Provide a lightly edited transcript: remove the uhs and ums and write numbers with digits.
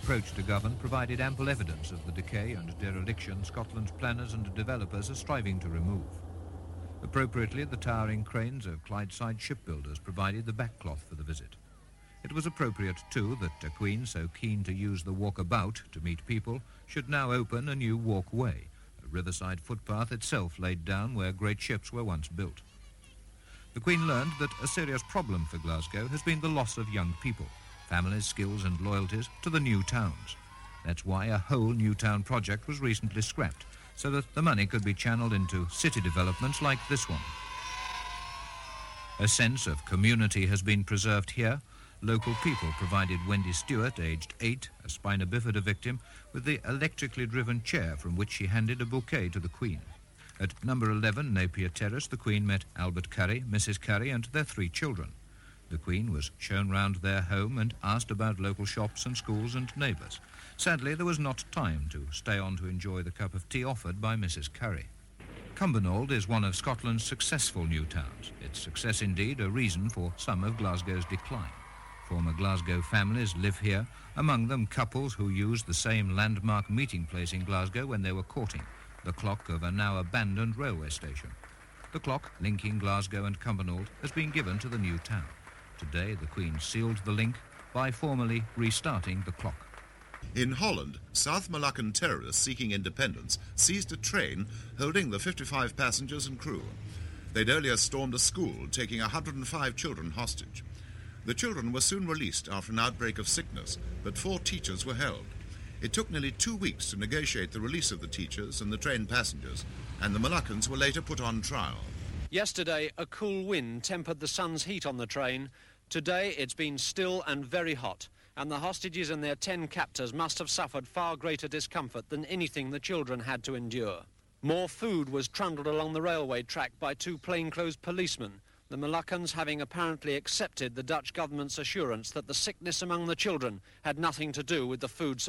approach to govern provided ample evidence of the decay and dereliction Scotland's planners and developers are striving to remove. Appropriately, the towering cranes of Clydeside shipbuilders provided the backcloth for the visit. It was appropriate, too, that a Queen so keen to use the walkabout to meet people should now open a new walkway, a riverside footpath itself laid down where great ships were once built. The Queen learned that a serious problem for Glasgow has been the loss of young people, families, skills and loyalties to the new towns. That's why a whole new town project was recently scrapped, so that the money could be channeled into city developments like this one. A sense of community has been preserved here. Local people provided Wendy Stewart, aged 8, a spina bifida victim, with the electrically driven chair from which she handed a bouquet to the Queen. At number 11 Napier Terrace, the Queen met Albert Curry, Mrs. Curry and their 3 children. The Queen was shown round their home and asked about local shops and schools and neighbours. Sadly, there was not time to stay on to enjoy the cup of tea offered by Mrs. Curry. Cumbernauld is one of Scotland's successful new towns. Its success, indeed, a reason for some of Glasgow's decline. Former Glasgow families live here, among them couples who used the same landmark meeting place in Glasgow when they were courting, the clock of a now abandoned railway station. The clock linking Glasgow and Cumbernauld has been given to the new town. Today, the Queen sealed the link by formally restarting the clock. In Holland, South Moluccan terrorists seeking independence seized a train holding the 55 passengers and crew. They'd earlier stormed a school, taking 105 children hostage. The children were soon released after an outbreak of sickness, but 4 teachers were held. It took nearly 2 weeks to negotiate the release of the teachers and the train passengers, and the Moluccans were later put on trial. Yesterday, a cool wind tempered the sun's heat on the train. Today, it's been still and very hot, and the hostages and their 10 captors must have suffered far greater discomfort than anything the children had to endure. More food was trundled along the railway track by 2 plainclothes policemen, the Moluccans having apparently accepted the Dutch government's assurance that the sickness among the children had nothing to do with the food supply.